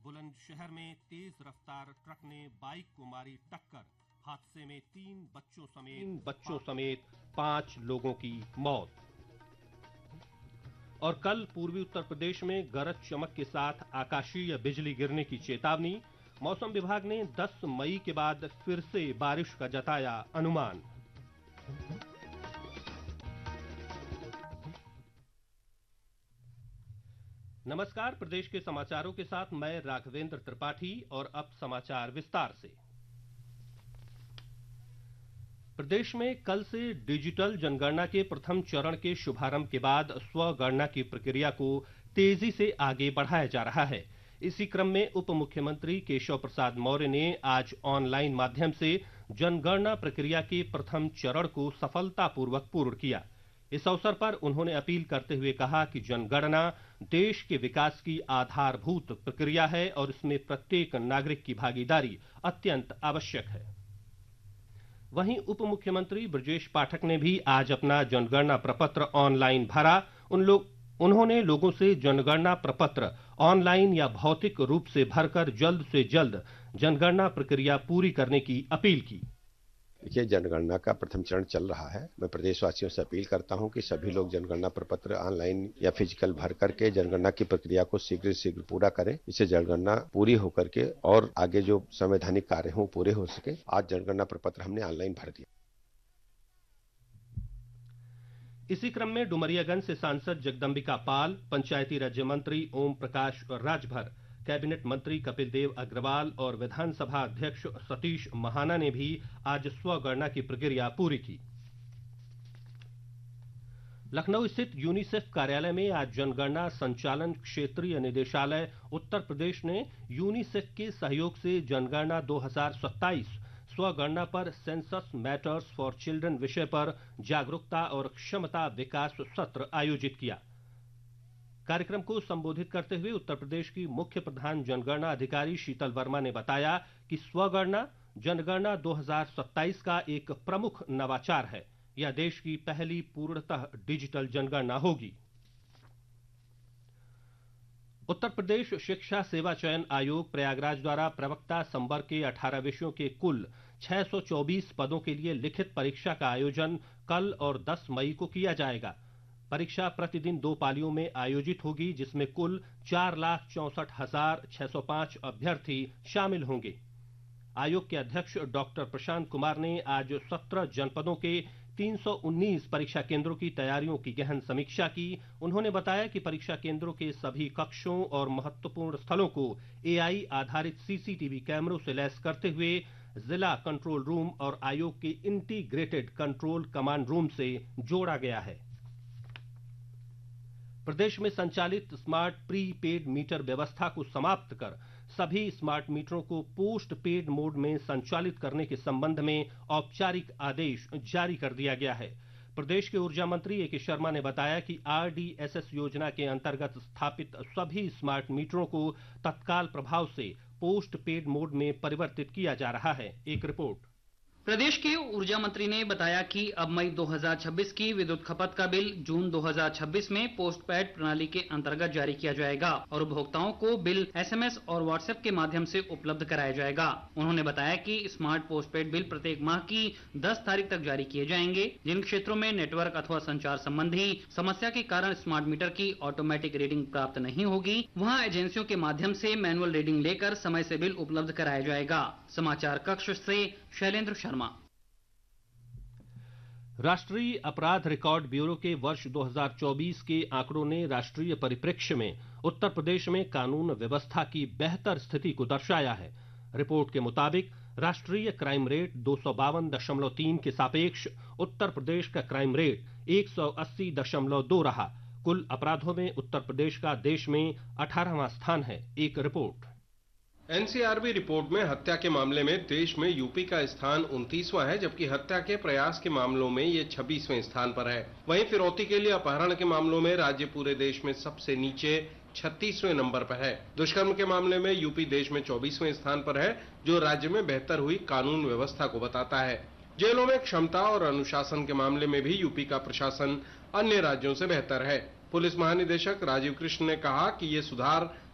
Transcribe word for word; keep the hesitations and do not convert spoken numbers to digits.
बुलंदशहर में तेज रफ्तार ट्रक ने बाइक को मारी टक्कर। हादसे में तीन बच्चों समेत तीन बच्चों समेत पांच लोगों की मौत। और कल पूर्वी उत्तर प्रदेश में गरज चमक के साथ आकाशीय बिजली गिरने की चेतावनी। मौसम विभाग ने दस मई के बाद फिर से बारिश का जताया अनुमान। नमस्कार, प्रदेश के समाचारों के साथ मैं राघवेंद्र त्रिपाठी और अब समाचार विस्तार से। प्रदेश में कल से डिजिटल जनगणना के प्रथम चरण के शुभारंभ के बाद स्वगणना की प्रक्रिया को तेजी से आगे बढ़ाया जा रहा है। इसी क्रम में उप मुख्यमंत्री केशव प्रसाद मौर्य ने आज ऑनलाइन माध्यम से जनगणना प्रक्रिया के प्रथम चरण को सफलतापूर्वक पूर्ण किया। इस अवसर पर उन्होंने अपील करते हुए कहा कि जनगणना देश के विकास की आधारभूत प्रक्रिया है और इसमें प्रत्येक नागरिक की भागीदारी अत्यंत आवश्यक है। वहीं उप मुख्यमंत्री ब्रजेश पाठक ने भी आज अपना जनगणना प्रपत्र ऑनलाइन भरा। उन लोग उन्होंने लोगों से जनगणना प्रपत्र ऑनलाइन या भौतिक रूप से भरकर जल्द से जल्द जनगणना प्रक्रिया पूरी करने की अपील की। देखिए, जनगणना का प्रथम चरण चल रहा है। मैं प्रदेशवासियों से अपील करता हूं कि सभी लोग जनगणना प्रपत्र ऑनलाइन या फिजिकल भर करके जनगणना की प्रक्रिया को शीघ्र शीघ्र पूरा करें। इससे जनगणना पूरी होकर के और आगे जो संवैधानिक कार्य हों पूरे हो सके। आज जनगणना प्रपत्र हमने ऑनलाइन भर दिया। इसी क्रम में डुमरियागंज से सांसद जगदंबिका पाल, पंचायती राज्य मंत्री ओम प्रकाश राजभर, कैबिनेट मंत्री कपिल देव अग्रवाल और विधानसभा अध्यक्ष सतीश महाना ने भी आज स्वगणना की प्रक्रिया पूरी की। लखनऊ स्थित यूनिसेफ कार्यालय में आज जनगणना संचालन क्षेत्रीय निदेशालय उत्तर प्रदेश ने यूनिसेफ के सहयोग से जनगणना दो हज़ार सत्ताईस स्वगणना पर सेंसस मैटर्स फॉर चिल्ड्रन विषय पर जागरूकता और क्षमता विकास सत्र आयोजित किया। कार्यक्रम को संबोधित करते हुए उत्तर प्रदेश की मुख्य प्रधान जनगणना अधिकारी शीतल वर्मा ने बताया कि स्वगणना जनगणना दो हज़ार सत्ताईस का एक प्रमुख नवाचार है। यह देश की पहली पूर्णतः डिजिटल जनगणना होगी। उत्तर प्रदेश शिक्षा सेवा चयन आयोग प्रयागराज द्वारा प्रवक्ता संवर्ग के अठारह विषयों के कुल छह सौ चौबीस पदों के लिए लिखित परीक्षा का आयोजन कल और दस मई को किया जाएगा। परीक्षा प्रतिदिन दो पालियों में आयोजित होगी, जिसमें कुल चार लाख चौसठ हजार छह सौ पांच अभ्यर्थी शामिल होंगे। आयोग के अध्यक्ष डॉक्टर प्रशांत कुमार ने आज सत्रह जनपदों के तीन सौ उन्नीस परीक्षा केंद्रों की तैयारियों की गहन समीक्षा की। उन्होंने बताया कि परीक्षा केंद्रों के सभी कक्षों और महत्वपूर्ण स्थलों को एआई आधारित सीसीटीवी कैमरों से लैस करते हुए जिला कंट्रोल रूम और आयोग के इंटीग्रेटेड कंट्रोल कमांड रूम से जोड़ा गया है। प्रदेश में संचालित स्मार्ट प्री पेड मीटर व्यवस्था को समाप्त कर सभी स्मार्ट मीटरों को पोस्ट पेड मोड में संचालित करने के संबंध में औपचारिक आदेश जारी कर दिया गया है। प्रदेश के ऊर्जा मंत्री ए के शर्मा ने बताया कि आरडीएसएस योजना के अंतर्गत स्थापित सभी स्मार्ट मीटरों को तत्काल प्रभाव से पोस्ट पेड मोड में परिवर्तित किया जा रहा है। एक रिपोर्ट। प्रदेश के ऊर्जा मंत्री ने बताया कि अब मई दो हज़ार छब्बीस की विद्युत खपत का बिल जून दो हज़ार छब्बीस में पोस्ट पेड प्रणाली के अंतर्गत जारी किया जाएगा और उपभोक्ताओं को बिल एसएमएस और व्हाट्सएप के माध्यम से उपलब्ध कराया जाएगा। उन्होंने बताया कि स्मार्ट पोस्ट पेड बिल प्रत्येक माह की दस तारीख तक जारी किए जाएंगे। जिन क्षेत्रों में नेटवर्क अथवा संचार संबंधी समस्या के कारण स्मार्ट मीटर की ऑटोमेटिक रीडिंग प्राप्त नहीं होगी, वहाँ एजेंसियों के माध्यम से मैनुअल रीडिंग लेकर समय से बिल उपलब्ध कराया जाएगा। समाचार कक्ष से शैलेंद्र शर्मा। राष्ट्रीय अपराध रिकॉर्ड ब्यूरो के वर्ष दो हज़ार चौबीस के आंकड़ों ने राष्ट्रीय परिप्रेक्ष्य में उत्तर प्रदेश में कानून व्यवस्था की बेहतर स्थिति को दर्शाया है। रिपोर्ट के मुताबिक राष्ट्रीय क्राइम रेट दो सौ बावन दशमलव तीन के सापेक्ष उत्तर प्रदेश का क्राइम रेट एक सौ अस्सी दशमलव दो रहा। कुल अपराधों में उत्तर प्रदेश का देश में अठारहवां स्थान है। एक रिपोर्ट। एनसीआरबी रिपोर्ट में हत्या के मामले में देश में यूपी का स्थान उनतीसवां है, जबकि हत्या के प्रयास के मामलों में ये छब्बीसवें स्थान पर है। वहीं फिरौती के लिए अपहरण के मामलों में राज्य पूरे देश में सबसे नीचे छत्तीसवें नंबर पर है। दुष्कर्म के मामले में यूपी देश में चौबीसवें स्थान पर है, जो राज्य में बेहतर हुई कानून व्यवस्था को बताता है। जेलों में क्षमता और अनुशासन के मामले में भी यूपी का प्रशासन अन्य राज्यों से बेहतर है। पुलिस महानिदेशक राजीव कृष्ण ने कहा कि ये सुधार